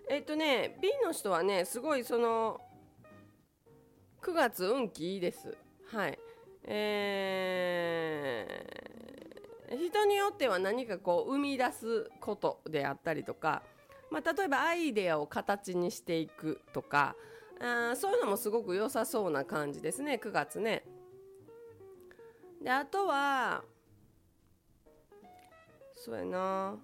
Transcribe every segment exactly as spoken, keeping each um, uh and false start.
えっとね B の人はねすごいそのくがつ運気いいです。はい。えー、人によっては何かこう生み出すことであったりとか、まあ、例えばアイデアを形にしていくとか、あそういうのもすごく良さそうな感じですね、くがつね。であとはそうやな、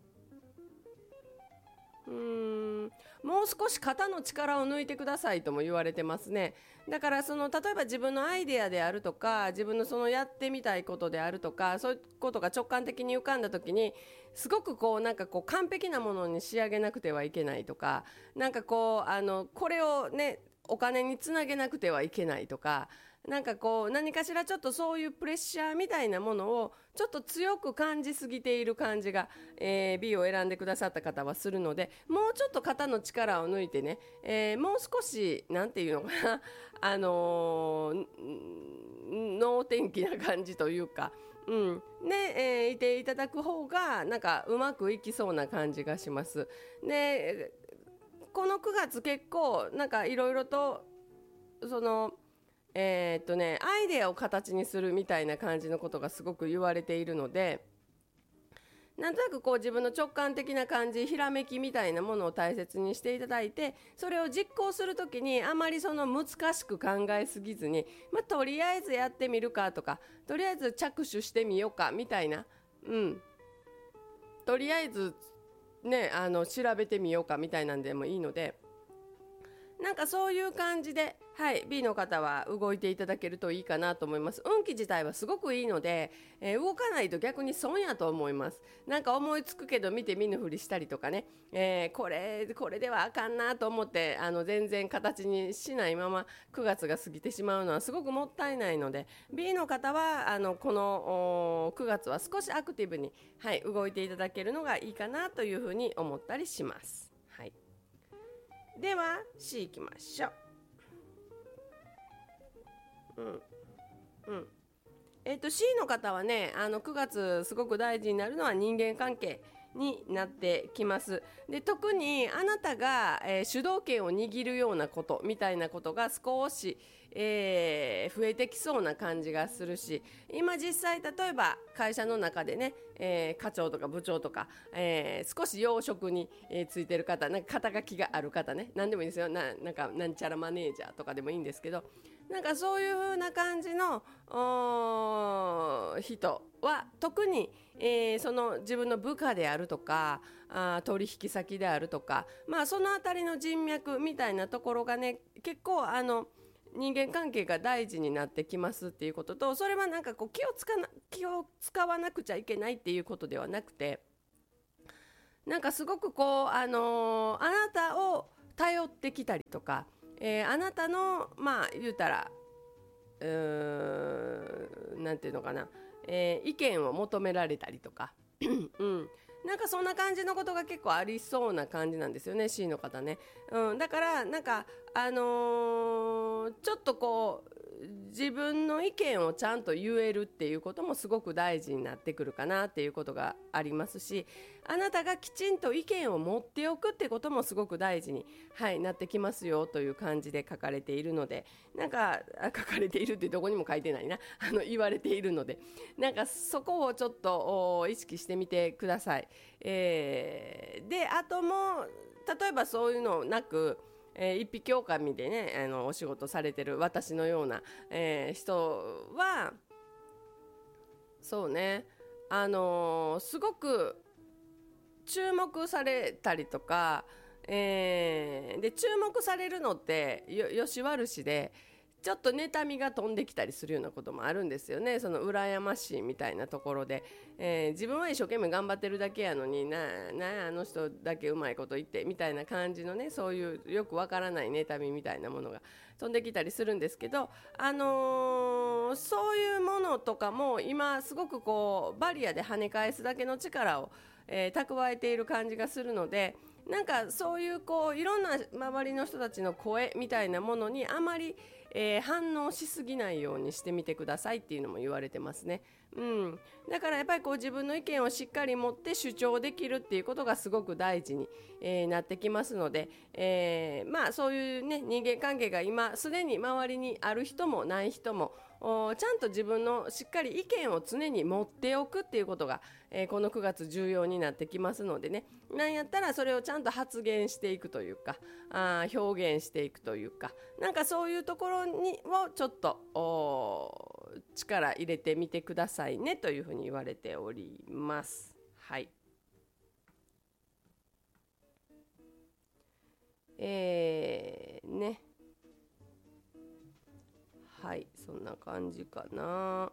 うーんもう少し肩の力を抜いてくださいとも言われてますね。だからその例えば自分のアイデアであるとか自分のそのやってみたいことであるとかそういうことが直感的に浮かんだ時にすごくこうなんかこう完璧なものに仕上げなくてはいけないとか、なんかこうあのこれをねお金につなげなくてはいけないとか、なんかこう何かしらちょっとそういうプレッシャーみたいなものをちょっと強く感じすぎている感じが、えー B を選んでくださった方はするので、もうちょっと肩の力を抜いてね、えーもう少しなんていうのかなあのー能天気な感じというか、うんねえーいていただく方がなんかうまくいきそうな感じがします。でこのくがつ結構なんかいろいろとそのえーっとねアイデアを形にするみたいな感じのことがすごく言われているので、なんとなくこう自分の直感的な感じひらめきみたいなものを大切にしていただいて、それを実行するときにあまりその難しく考えすぎずに、まあ、とりあえずやってみるかとかとりあえず着手してみようかみたいな、うんとりあえずねあの調べてみようかみたいなんでもいいので、なんかそういう感じで、はい、B の方は動いていただけるといいかなと思います。運気自体はすごくいいので、えー動かないと逆に損やと思います。なんか思いつくけど見て見ぬふりしたりとかね、えーこれこれではあかんなと思ってあの全然形にしないままくがつが過ぎてしまうのはすごくもったいないので、 B の方はあのこのおくがつは少しアクティブに、はい、動いていただけるのがいいかなというふうに思ったりします。はい、では C いきましょう。えっと C の方はね、あのくがつすごく大事になるのは人間関係になってきます。で特にあなたが、えー主導権を握るようなことみたいなことが少し、えー増えてきそうな感じがするし、今実際例えば会社の中でね、えー課長とか部長とか、えー少し要職に、えーついてる方、なんか肩書きがある方ね、何でもいいですよ。ななんかなんちゃらマネージャーとかでもいいんですけど、なんかそういう風な感じのおー人は特に、えーその自分の部下であるとかあー取引先であるとか、まあ、そのあたりの人脈みたいなところがね結構あの人間関係が大事になってきますっていうことと、それはなんかこう気をつかな気を使わなくちゃいけないっていうことではなくて、なんかすごくこう、あのーあなたを頼ってきたりとか、えーあなたのまあ言うたらうーんなんていうのかな、えー意見を求められたりとか、うん、なんかそんな感じのことが結構ありそうな感じなんですよね C の方ね、うん、だからなんかあのーちょっとこう自分の意見をちゃんと言えるっていうこともすごく大事になってくるかなっていうことがありますし、あなたがきちんと意見を持っておくってこともすごく大事に、はい、なってきますよという感じで書かれているので、なんかあ書かれているってどこにも書いてないな、あの言われているので、なんかそこをちょっとお意識してみてください。えーであとも例えばそういうのなく、えー一匹狼でねあのお仕事されてる私のような、えー人はそうね、あのーすごく注目されたりとか、えーで注目されるのってよよし悪しでちょっと妬みが飛んできたりするようなこともあるんですよね。その羨ましいみたいなところで、えー自分は一生懸命頑張ってるだけやのにななあの人だけうまいこと言ってみたいな感じのね、そういうよくわからない妬みみたいなものが飛んできたりするんですけど、あのーそういうものとかも今すごくこうバリアで跳ね返すだけの力をえー、蓄えている感じがするので、なんかそういうこういろんな周りの人たちの声みたいなものにあまり、えー、反応しすぎないようにしてみてくださいっていうのも言われてますね。うん、だからやっぱりこう自分の意見をしっかり持って主張できるっていうことがすごく大事に、えー、なってきますので、えー、まあそういうね人間関係が今すでに周りにある人もない人もちゃんと自分のしっかり意見を常に持っておくっていうことが、えー、このくがつ重要になってきますのでね、なんやったらそれをちゃんと発言していくというか、あ表現していくというか、なんかそういうところにをちょっと力入れてみてくださいねというふうに言われております。はい。えー、ね。はい、そんな感じかな。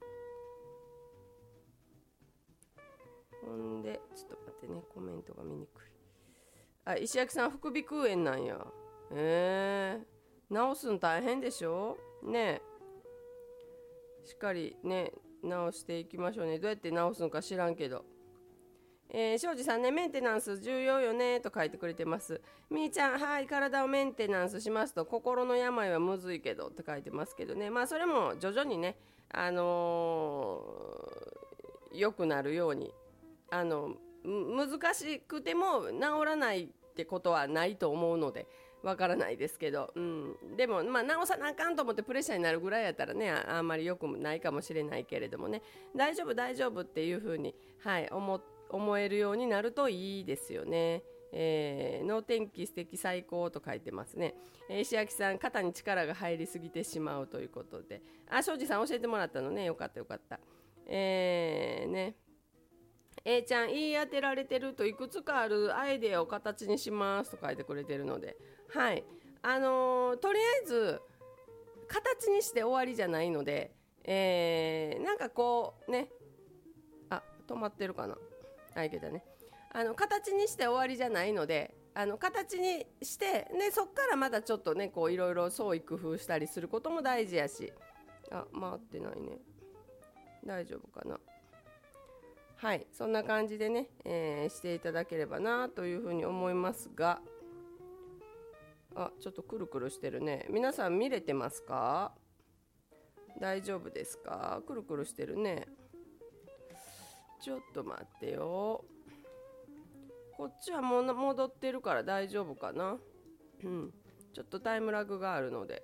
ほんで、ちょっと待ってね、コメントが見にくい。あ、石焼さん、副鼻腔炎なんや。えー、治すん大変でしょねえ。しっかりね、治していきましょうね。どうやって治すのか知らんけど。えー、庄司さんね、メンテナンス重要よねと書いてくれてます。みーちゃん、はい、体をメンテナンスしますと心の病はむずいけどって書いてますけどね、まあそれも徐々にね、あのー、良くなるように、あの難しくても治らないってことはないと思うのでわからないですけど、うん、でも、まあ、治さなあかんと思ってプレッシャーになるぐらいやったらね、 あ, あんまり良くないかもしれないけれどもね、大丈夫大丈夫っていうふうに、はい、思って思えるようになるといいですよね。えー、能天気素敵最高と書いてますね。えー、石焼さん、肩に力が入りすぎてしまうということで、あ、庄司さん教えてもらったのね、よかったよかった。えー、ね、A ちゃん、言い当てられてるといくつかあるアイデアを形にしますと書いてくれてるので、はい、あのー、とりあえず形にして終わりじゃないので、えー、なんかこうね、あ、止まってるかな、あ、いけたね。あの形にして終わりじゃないので、あの形にしてね、そっからまたちょっとね、こういろいろ創意工夫したりすることも大事やし、あ、回ってないね、大丈夫かな。はい、そんな感じでね、えー、していただければなというふうに思いますが、あ、ちょっとくるくるしてるね。皆さん見れてますか？大丈夫ですか？くるくるしてるね。ちょっと待ってよ。こっちはもう戻ってるから大丈夫かな。うん。ちょっとタイムラグがあるので。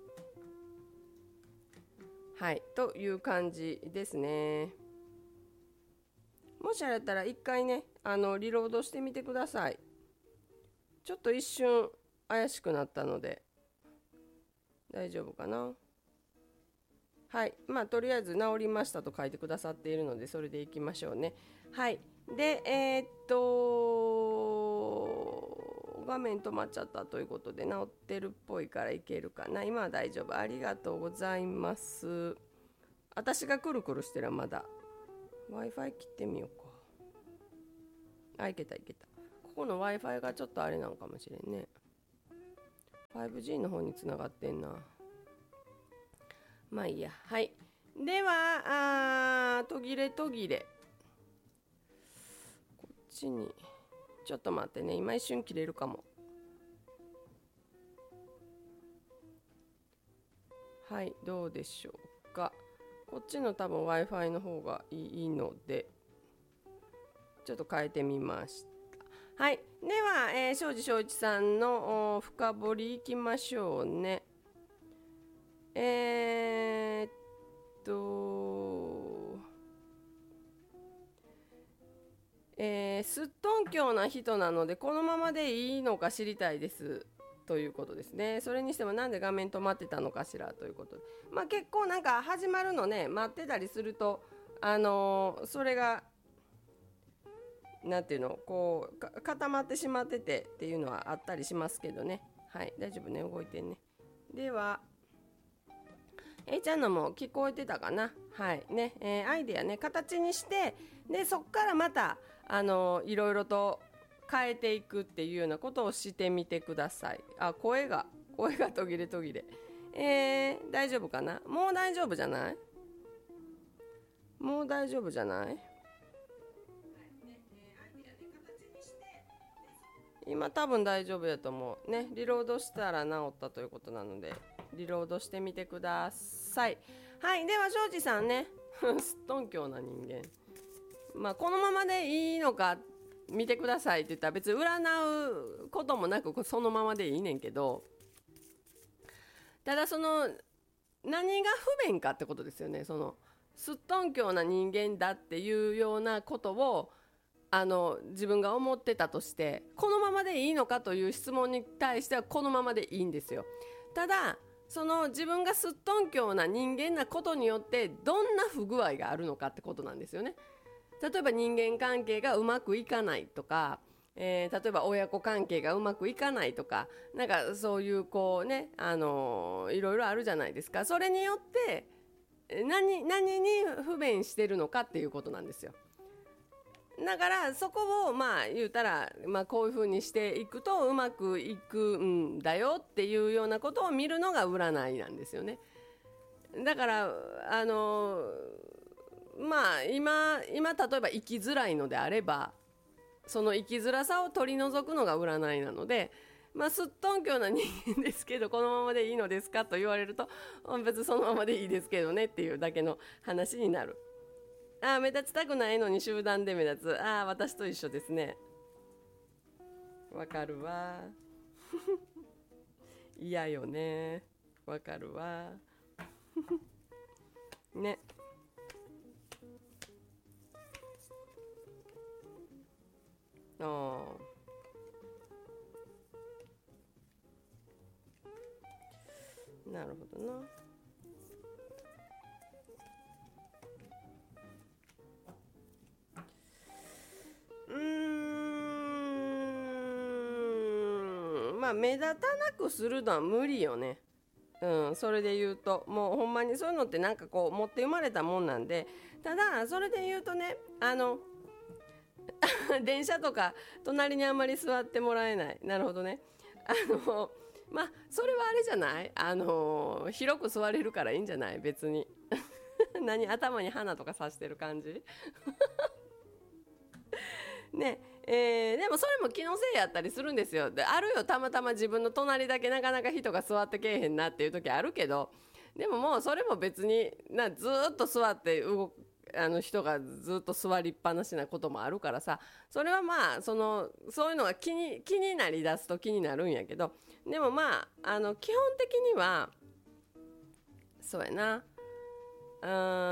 はい。という感じですね。もしあれだったら一回ね、あの、リロードしてみてください。ちょっと一瞬怪しくなったので。大丈夫かな。はい。まあ、とりあえず治りましたと書いてくださっているので、それでいきましょうね。はい。で、えー、っと、画面止まっちゃったということで、治ってるっぽいからいけるかな。今は大丈夫。ありがとうございます。私がくるくるしてるまだ。Wi-Fi 切ってみようか。あ、いけたいけた。ここの Wi-Fi がちょっとあれなんかもしれんね。ファイブジー の方につながってんな。まあいいや。はい。では、あ途切れ途切れ。こっちに。ちょっと待ってね。今一瞬切れるかも。はい。どうでしょうか。こっちの多分 Wi-Fi の方がいいので、ちょっと変えてみました。はい。では、えー、庄司正一さんの深掘りいきましょうね。えー、っと、えー、すっとんきょうな人なのでこのままでいいのか知りたいですということですね。それにしてもなんで画面止まってたのかしらということで、まあ、結構なんか始まるのね待ってたりすると、あのー、それがなんていうの、こう固まってしまっててっていうのはあったりしますけどね。はい、大丈夫ね、動いてんね。ではA ちゃんのも聞こえてたかな。はいね、えー、アイデアね形にして、でそっからまたあのー、いろいろと変えていくっていうようなことをしてみてください。あ、声が声が途切れ途切れ。えー、大丈夫かな。もう大丈夫じゃない。もう大丈夫じゃない。 今多分大丈夫やと思うね。リロードしたら治ったということなのでリロードしてみてください。はい、では庄司さんねすっとんきょうな人間、まあこのままでいいのか見てくださいって言ったら別に占うこともなくそのままでいいねんけど、ただその何が不便かってことですよね。そのすっとんきょうな人間だっていうようなことをあの自分が思ってたとしてこのままでいいのかという質問に対してはこのままでいいんですよ。ただその自分がすっとんきょうな人間なことによってどんな不具合があるのかってことなんですよね。例えば人間関係がうまくいかないとか、えー、例えば親子関係がうまくいかないとか、なんかそういうこうね、あのーいろいろあるじゃないですか。それによって何、何に不便してるのかっていうことなんですよ。だからそこをまあ言うたら、まあ、こういうふうにしていくとうまくいくんだよっていうようなことを見るのが占いなんですよね。だからあのまあ今今例えば生きづらいのであればその生きづらさを取り除くのが占いなので、まあ、すっとんきょうな人間ですけどこのままでいいのですかと言われると別にそのままでいいですけどねっていうだけの話になる。ああ目立ちたくないのに集団で目立つ。ああ私と一緒ですね。わかるわ嫌よね。わかるわね。ああなるほどな。うーんまあ目立たなくするのは無理よね。うん、それで言うともうほんまにそういうのってなんかこう持って生まれたもんなんで、ただそれで言うとね、あの電車とか隣にあんまり座ってもらえない。なるほどね。あのまあそれはあれじゃない、あの広く座れるからいいんじゃない別に何頭に花とか刺してる感じねえー、でもそれも気のせいやったりするんですよ。であるよ、たまたま自分の隣だけなかなか人が座ってけえへんなっていう時あるけど、でももうそれも別になずーっと座って動くあの人がずっと座りっぱなしなこともあるからさ、それはまあそのそういうのが気に気になりだすと気になるんやけど、でもまああの基本的にはそうやな、う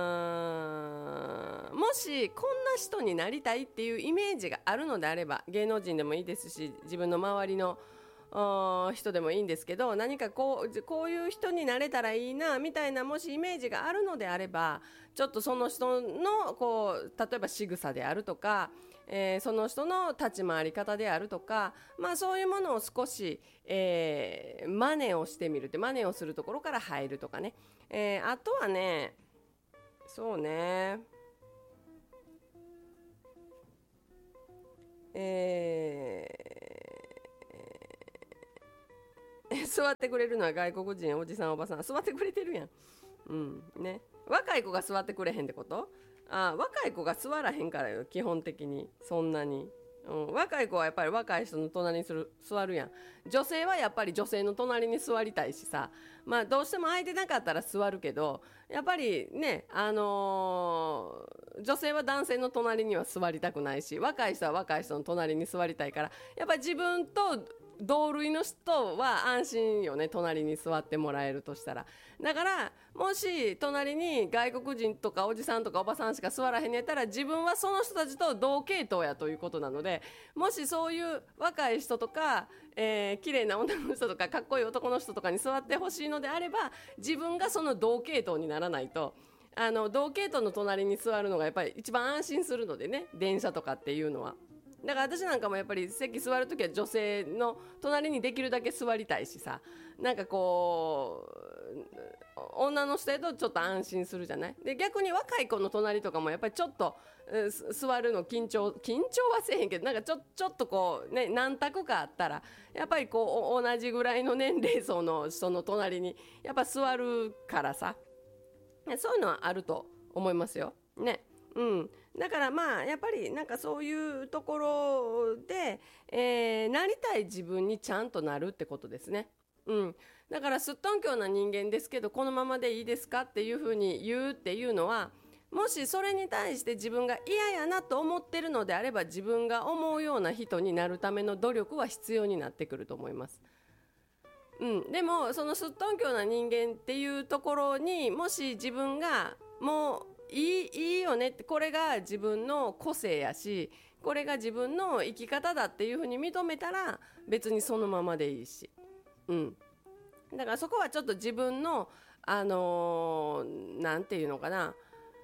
ーんもしこんな人になりたいっていうイメージがあるのであれば、芸能人でもいいですし自分の周りの人でもいいんですけど、何かこうこういう人になれたらいいなみたいなもしイメージがあるのであれば、ちょっとその人のこう例えば仕草であるとか、えーその人の立ち回り方であるとか、まあ、そういうものを少し、えー真似をしてみるって、真似をするところから入るとかね、えーあとはね、そうね、えー座ってくれるのは外国人おじさんおばさん座ってくれてるやん。うんね、若い子が座ってくれへんってこと？あ、若い子が座らへんからよ基本的にそんなに、うん、若い子はやっぱり若い人の隣にする座るやん。女性はやっぱり女性の隣に座りたいしさ、まあどうしても空いてなかったら座るけど、やっぱりね、あのー女性は男性の隣には座りたくないし、若い人は若い人の隣に座りたいから、やっぱり自分と同類の人は安心よね、隣に座ってもらえるとしたら。だからもし隣に外国人とかおじさんとかおばさんしか座らへんやったら、自分はその人たちと同系統やということなので、もしそういう若い人とか、えー、綺麗な女の人とかかっこいい男の人とかに座ってほしいのであれば、自分がその同系統にならないと、あの同系統の隣に座るのがやっぱり一番安心するのでね、電車とかっていうのは。だから私なんかもやっぱり席座るときは女性の隣にできるだけ座りたいしさ、なんかこう女の人やとちょっと安心するじゃない。で逆に若い子の隣とかもやっぱりちょっと、うん、座るの緊張緊張はせえへんけど、なんかちょちょっとこうね、何択かあったらやっぱりこう同じぐらいの年齢層の人の隣にやっぱ座るからさ、そういうのはあると思いますよね。うん、だからまあやっぱりなんかそういうところで、ええー、なりたい自分にちゃんとなるってことですね。うん、だからすっとんきょうな人間ですけどこのままでいいですかっていうふうに言うっていうのは、もしそれに対して自分が嫌やなと思ってるのであれば、自分が思うような人になるための努力は必要になってくると思います。うん、でもそのすっとんきょうな人間っていうところにもし自分がもういい、いいよねって、これが自分の個性やしこれが自分の生き方だっていうふうに認めたら別にそのままでいいし、うん、だからそこはちょっと自分のあのー、なんていうのかな、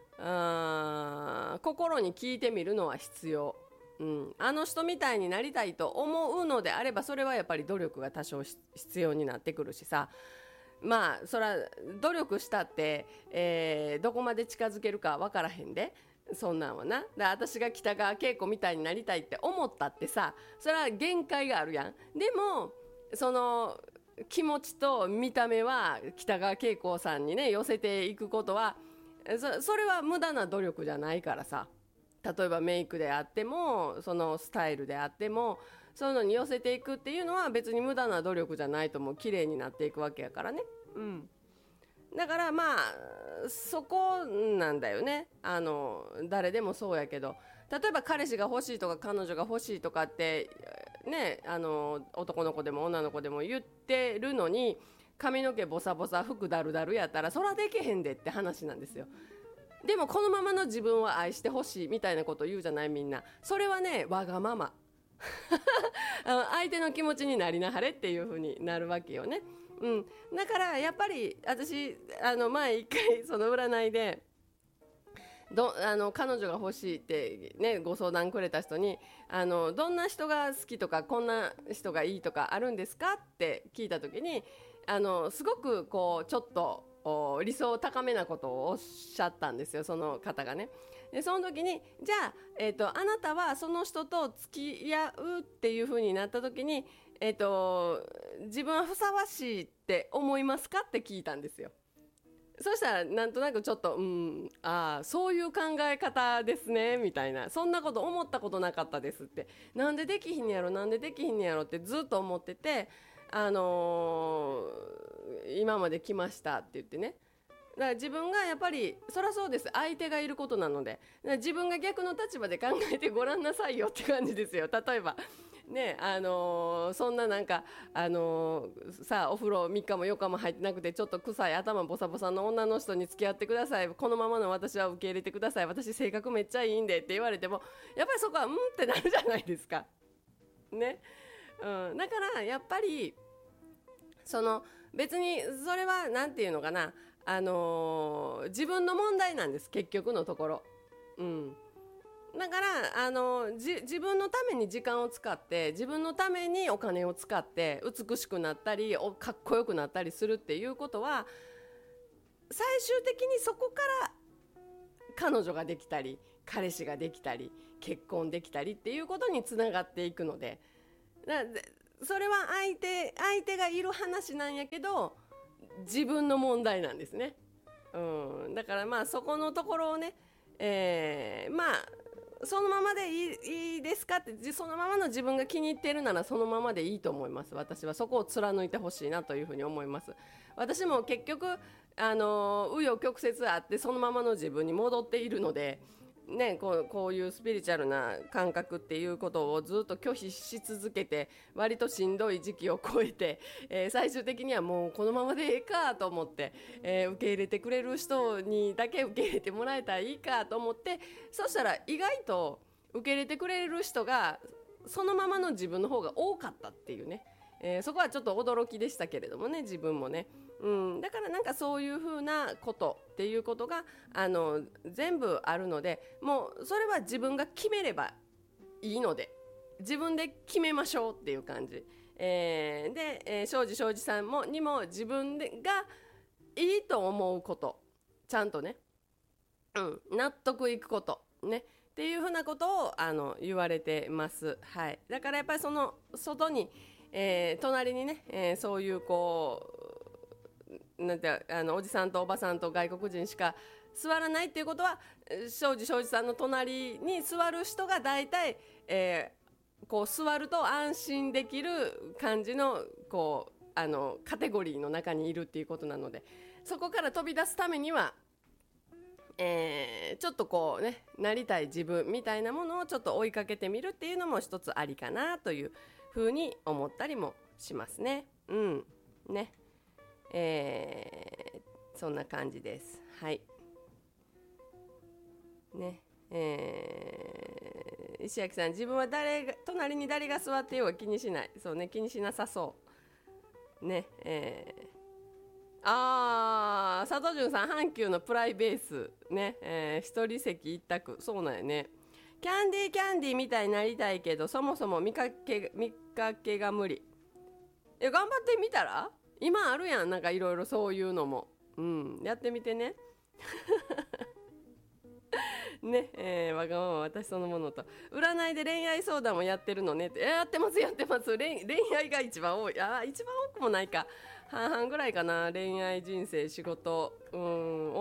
あ心に聞いてみるのは必要、うん、あの人みたいになりたいと思うのであればそれはやっぱり努力が多少必要になってくるしさ、まあそら努力したって、えー、どこまで近づけるか分からへんで、そんなんはな。だ私が北川景子みたいになりたいって思ったってさ、それは限界があるやん。でもその気持ちと見た目は北川景子さんにね寄せていくことは そ, それは無駄な努力じゃないからさ。例えばメイクであってもそのスタイルであってもそういうのに寄せていくっていうのは別に無駄な努力じゃないともう綺麗になっていくわけやからね、うん、だからまあそこなんだよね。あの誰でもそうやけど、例えば彼氏が欲しいとか彼女が欲しいとかってね、あの男の子でも女の子でも言ってるのに髪の毛ボサボサ服だるだるやったらそらできへんでって話なんですよ。でもこのままの自分は愛してほしいみたいなこと言うじゃないみんな。それはねわがままあの相手の気持ちになりなはれっていう風になるわけよね。うん、だからやっぱり私あの前一回その占いでどあの彼女が欲しいって、ね、ご相談くれた人にあのどんな人が好きとかこんな人がいいとかあるんですかって聞いた時にあのすごくこうちょっと理想高めなことをおっしゃったんですよ、その方がね。でその時にじゃあ、えーと、あなたはその人と付き合うっていう風になった時に、えーと、自分はふさわしいって思いますかって聞いたんですよ。そしたらなんとなくちょっとうんあそういう考え方ですねみたいな、そんなこと思ったことなかったですって、なんでできひんやろなんでできひんやろってずっと思ってて、あのー、今まで来ましたって言ってね。だから自分がやっぱりそりゃそうです、相手がいることなので自分が逆の立場で考えてごらんなさいよって感じですよ。例えばね、あのー、そんななんか、あのー、さあお風呂みっかもよっかも入ってなくてちょっと臭い頭ボサボサの女の人に付き合ってください、このままの私は受け入れてください、私性格めっちゃいいんでって言われてもやっぱりそこはうんってなるじゃないですかね、うん、だからやっぱりその別にそれはなんていうのかな、あのー、自分の問題なんです結局のところ、うん、だからあのじ自分のために時間を使って自分のためにお金を使って美しくなったりおかっこよくなったりするっていうことは最終的にそこから彼女ができたり彼氏ができたり結婚できたりっていうことにつながっていくので、だそれは相手相手がいる話なんやけど自分の問題なんですね、うん、だからまあそこのところをね、えー、まあそのままでいい、いいですかって、そのままの自分が気に入っているならそのままでいいと思います。私はそこを貫いてほしいなというふうに思います。私も結局あの紆余曲折あってそのままの自分に戻っているのでね、こう、こういうスピリチュアルな感覚っていうことをずっと拒否し続けて割としんどい時期を超えて、えー、最終的にはもうこのままでええかと思って、えー、受け入れてくれる人にだけ受け入れてもらえたらいいかと思って、そしたら意外と受け入れてくれる人がそのままの自分の方が多かったっていうね、えー、そこはちょっと驚きでしたけれどもね、自分もね、うん、だからなんかそういう風なことっていうことがあの全部あるので、もうそれは自分が決めればいいので自分で決めましょうっていう感じ、えー、で、えー、庄司庄司さんもにも自分でがいいと思うことちゃんとね、うん、納得いくことねっていう風なことをあの言われてます、はい、だからやっぱりその外に、えー、隣にね、えー、そういうこうなんてあのおじさんとおばさんと外国人しか座らないっていうことは庄司庄司さんの隣に座る人が大体、えこう座ると安心できる感じのこうあのカテゴリーの中にいるっていうことなので、そこから飛び出すためには、えー、ちょっとこうねなりたい自分みたいなものをちょっと追いかけてみるっていうのも一つありかなというふうに思ったりもしますね。うんね、えー、そんな感じです。はいね、えー、石焼さん、自分は誰が隣に誰が座ってようが気にしない。そうね、気にしなさそうね。えー、あー、佐藤潤さん、阪急のプライベースね、えー、一人席一択、そうなんやね。キャンディーキャンディーみたいになりたいけど、そもそも見かけ見かけが無理。え、頑張ってみたら？今あるやん、なんかいろいろそういうのも。うん、やってみてね。ね、えー、わがまま私そのものと、占いで恋愛相談もやってるのねって、えー、やってますやってます。恋、恋愛が一番多い。あ、一番多くもないか、半々ぐらいかな。恋愛人生仕事、うん、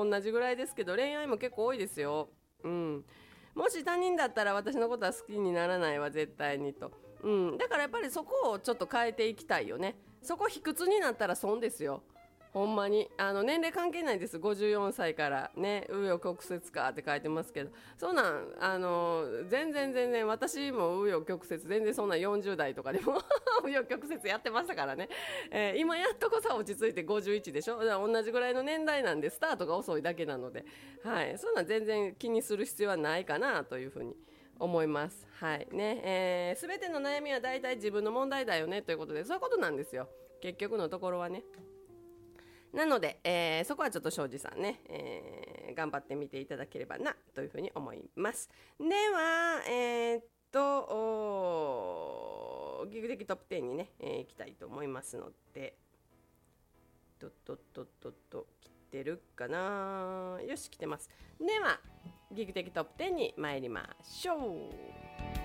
同じぐらいですけど、恋愛も結構多いですよ。うん、もし他人だったら私のことは好きにならないわ絶対にと、うん、だからやっぱりそこをちょっと変えていきたいよね。そこ卑屈になったら損ですよ。ほんまにあの年齢関係ないです。ごじゅうよんさいからね、紆余曲折かって書いてますけど、そうなんあの全然全然私も紆余曲折全然そんなよんじゅう代とかでも紆余曲折やってましたからね、えー、今やっとこそ落ち着いてごじゅういちでしょ。だから同じぐらいの年代なんでスタートが遅いだけなので、はい、そんなん全然気にする必要はないかなというふうに思います。はいね、えー、全ての悩みは大体自分の問題だよねということで、そういうことなんですよ結局のところはね。なので、えー、そこはちょっと庄司さんね、えー、頑張ってみていただければなというふうに思います。では、えー、っとギグ的トップじゅうにね、えー、行きたいと思いますので、とっとっとっとっと来てるかな。よし来てます。ではギグ的トップじゅうに参りましょう。